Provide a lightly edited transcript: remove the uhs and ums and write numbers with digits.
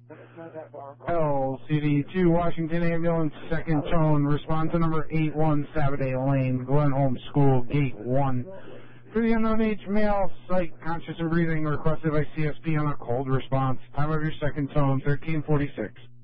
LCD2 Washington Ambulance, second tone, respond to number 81 Saturday Lane, Glenholm School, Gate 1. For the unknown age male, sight, conscious and breathing, requested by CSP on a cold response. Time of your second tone, 1346.